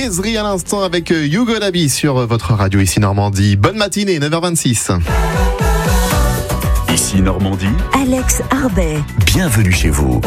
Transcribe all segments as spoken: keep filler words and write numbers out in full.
Ezri à l'instant avec Hugo Dabi sur votre radio ici Normandie. Bonne matinée, neuf heures vingt-six. Ici Normandie, Alex Arbet. Bienvenue chez vous.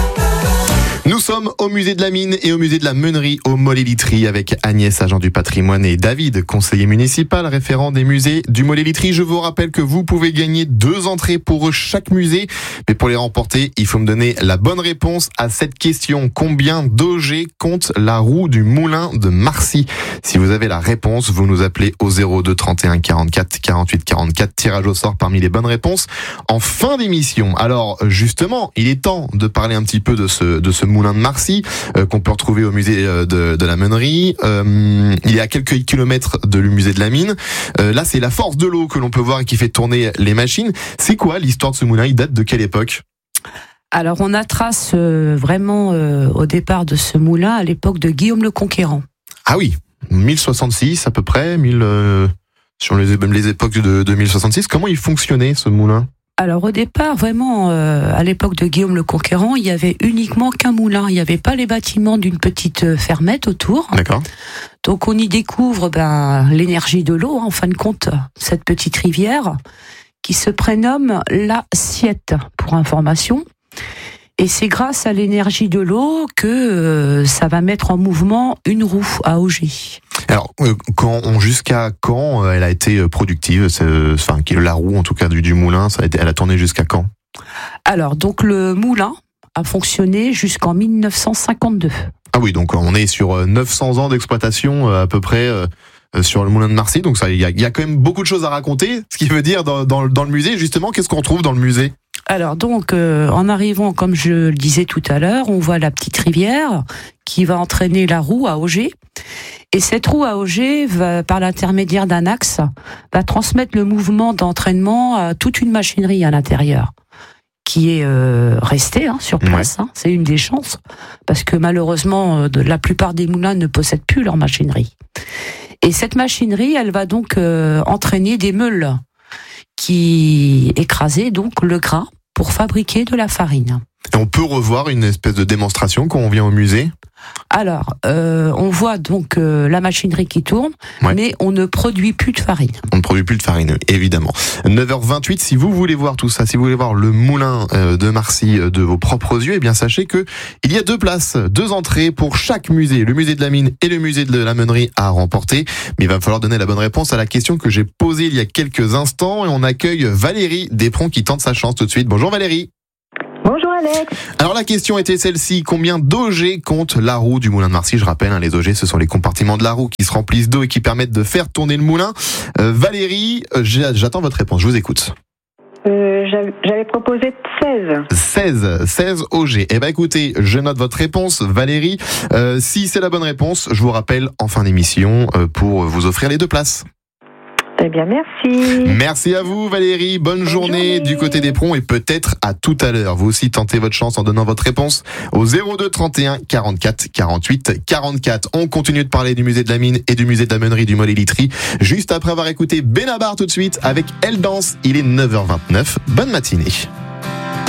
Nous sommes au musée de la Mine et au musée de la Meunerie au Mollet-Literie avec Agnès, agent du patrimoine, et David, conseiller municipal, référent des musées du Mollet-Literie. Je vous rappelle que vous pouvez gagner deux entrées pour chaque musée. Mais pour les remporter, il faut me donner la bonne réponse à cette question. Combien d'ogées compte la roue du moulin de Marcy? Si vous avez la réponse, vous nous appelez au zéro deux trente et un quarante-quatre quarante-huit quarante-quatre. Tirage au sort parmi les bonnes réponses en fin d'émission. Alors, justement, il est temps de parler un petit peu de ce, de ce moulin moulin de Marcy, euh, qu'on peut retrouver au musée de, de la Meunerie. Euh, il est à quelques kilomètres de le musée de la Mine. Euh, là, c'est la force de l'eau que l'on peut voir et qui fait tourner les machines. C'est quoi l'histoire de ce moulin? Il date de quelle époque? Alors, on a trace euh, vraiment euh, au départ de ce moulin à l'époque de Guillaume le Conquérant. Ah oui, mille soixante-six à peu près, mille, euh, sur les, les époques de, de mille soixante-six. Comment il fonctionnait ce moulin? Alors au départ, vraiment, euh, à l'époque de Guillaume le Conquérant, il y avait uniquement qu'un moulin. Il n'y avait pas les bâtiments d'une petite fermette autour. D'accord. Donc on y découvre ben, l'énergie de l'eau, hein, en fin de compte, cette petite rivière qui se prénomme la Siette, pour information. Et c'est grâce à l'énergie de l'eau que euh, ça va mettre en mouvement une roue à auger. Alors, euh, quand on, jusqu'à quand euh, elle a été productive, c'est, enfin, la roue en tout cas du, du moulin, ça a été, elle a tourné jusqu'à quand? Alors, donc le moulin a fonctionné jusqu'en mille neuf cent cinquante-deux. Ah oui, donc on est sur neuf cents ans d'exploitation euh, à peu près euh, sur le moulin de Marcy. Donc ça, il y a, y a quand même beaucoup de choses à raconter. Ce qui veut dire dans, dans, dans le musée, justement, qu'est-ce qu'on retrouve dans le musée? Alors donc, euh, en arrivant, comme je le disais tout à l'heure, on voit la petite rivière qui va entraîner la roue à auger. Et cette roue à auger, va, par l'intermédiaire d'un axe, va transmettre le mouvement d'entraînement à toute une machinerie à l'intérieur, qui est euh, restée hein, sur place. Ouais. Hein, c'est une des chances, parce que malheureusement, euh, de, la plupart des moulins ne possèdent plus leur machinerie. Et cette machinerie, elle va donc euh, entraîner des meules qui écrasaient donc le gras pour fabriquer de la farine. Et on peut revoir une espèce de démonstration quand on vient au musée? Alors, euh, on voit donc euh, la machinerie qui tourne, ouais. Mais on ne produit plus de farine. On ne produit plus de farine, évidemment. neuf heures vingt-huit, si vous voulez voir tout ça, si vous voulez voir le moulin euh, de Marcy euh, de vos propres yeux, eh bien sachez que il y a deux places, deux entrées pour chaque musée, le musée de la Mine et le musée de la Meunerie à remporter. Mais il va falloir donner la bonne réponse à la question que j'ai posée il y a quelques instants, et on accueille Valérie Desprons qui tente sa chance tout de suite. Bonjour Valérie. Bonjour Alex. Alors la question était celle-ci, combien d'ogées compte la roue du moulin de Marcy? Je rappelle, hein, les ogées, ce sont les compartiments de la roue qui se remplissent d'eau et qui permettent de faire tourner le moulin. Euh, Valérie, euh, j'attends votre réponse, je vous écoute. Euh, j'avais proposé seize. seize, seize ogées. Eh ben écoutez, je note votre réponse Valérie. Euh, si c'est la bonne réponse, je vous rappelle en fin d'émission euh, pour vous offrir les deux places. Eh bien, merci. Merci à vous, Valérie. Bonne, Bonne journée, journée du côté d'Éperon et peut-être à tout à l'heure. Vous aussi tentez votre chance en donnant votre réponse au zéro deux trente et un quarante-quatre quarante-huit quarante-quatre. On continue de parler du musée de la Mine et du musée de la Meunerie du Mollet-Literie juste après avoir écouté Benabar tout de suite avec Elle danse. Il est neuf heures vingt-neuf. Bonne matinée.